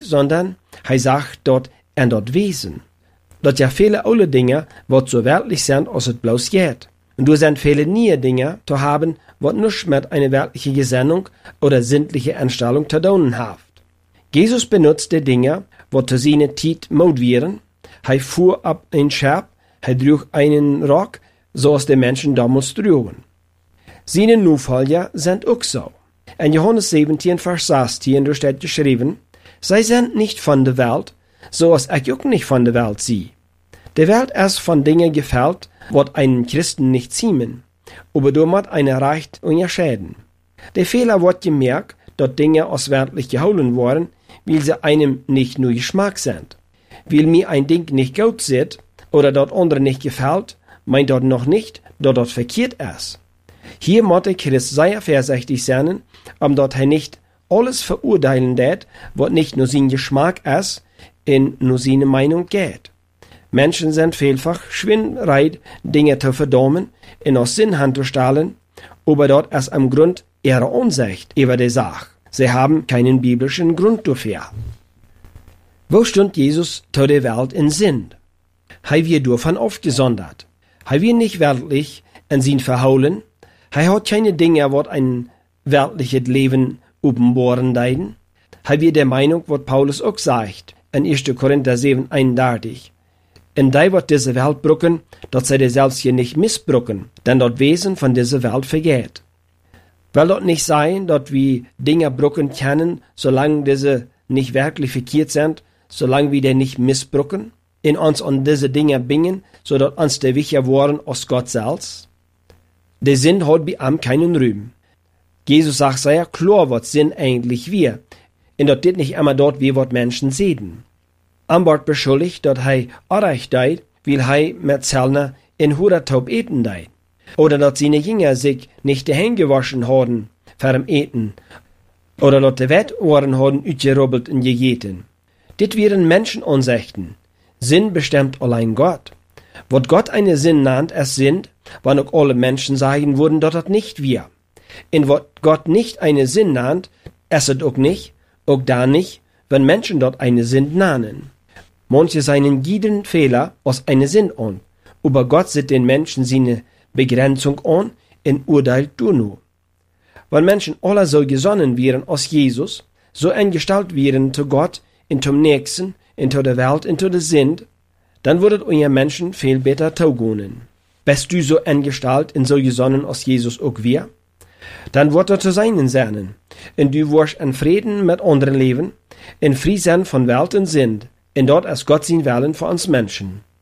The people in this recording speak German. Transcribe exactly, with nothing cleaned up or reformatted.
sondern hij sagt dort en dort Wesen. Dat ja viele alle Dinge, wat so weltlich sind, als het bloß geht. Und du sind viele nieuwe Dinge zu haben, wat nichts mit einer weltlichen Gesinnung oder sinnliche Einstellung zu tun hat. Jesus benutzt die Dinge, wat zu seiner Zeit Mode wären. Hij fuhr ab ein Schab, hij trug einen Rock, zoals die Menschen damals trugen. Seine Nachfolger sind auch so. In Johannes siebzehn, Vers sechzehn, da steht geschrieben, sie sind nicht von der Welt, so als ich auch nicht von der Welt sie. Die Welt ist von Dingen gefällt, wat einen Christen nicht ziemen, aber damit eine reicht unterscheiden. Der Fehler wird gemerkt, dass Dinge aus weltlich geholen worden, weil sie einem nicht nur Geschmack sind. Weil mir ein Ding nicht gut sieht, oder dort andere nicht gefällt, meint dort noch nicht, dass dort verkehrt ist. Hier muss der Christ sehr vorsichtig sein, um dort er nicht alles verurteilen wird, was nicht nur sein Geschmack ist, in nur seine Meinung geht. Menschen sind vielfach schwindbereit, Dinge zu verdammen, in aus Sinn anzustellen, aber dort ist am Grund ihre Unsicht über die Sache. Sie haben keinen biblischen Grund dafür. Wo stund Jesus zu der Welt in Sinn? Hij wir davon aufgesondert. Hij wir nicht weltlich in sein Verhaulen. Hij hat keine Dinge, wat ein weltliches Leben uppenboren deiden. Hij wir der Meinung, wat Paulus auch sagt, in erster Korinther sieben, einunddreißig. In die wird diese Welt brucken, dat sie die selbst hier nicht missbrucken, denn dort Wesen von dieser Welt vergeht. Will dort nicht sein, dass wir Dinge brucken können, solange diese nicht wirklich verkehrt sind, solange wir die nicht missbrucken, in uns an diese Dinge bringen, so dass uns der wichtiger worden als Gott selbst? Der Sinn hat bei ihm keinen Ruhm. Jesus sagt sehr klar, was Sinn eigentlich wir, und dort dit nicht immer dort, wie wat Menschen sehen. Am wird beschuldigt, dass er Unrecht deit, weil er mit Zellner in Hudertaub eten deit. Oder dass seine Jünger sich nicht die Hände gewaschen haben, vorm Eten. Oder dass die Wettohren haben utgerubbelt und gegeten. Dit wären Menschenansichten. Sinn bestimmt allein Gott. Wat Gott eine Sinn nannt, es sind, wann auch alle Menschen sagen würden, dass das nicht wir. In wat Gott nicht eine Sinn nannt, es ist auch nicht, auch da nicht, wenn Menschen dort eine Sinn nannen. Manche seinen jeden Fehler aus eine Sinn an, aber Gott sieht den Menschen seine Begrenzung an und urteilt nur. Wenn Menschen alle so gesonnen wären aus Jesus, so eingestellt wären zu Gott, und zum Nächsten, und zu der Welt, und zu der Sinn, dann würdet ihr Menschen viel besser taugunen. Bist du so eingestellt und so gesonnen aus Jesus auch wir? Dann wird er zu seinen sein, und du wirst in Frieden mit anderen leben, in Frieden von Welt und Sinn, und dort ist Gott sein Willen für uns Menschen.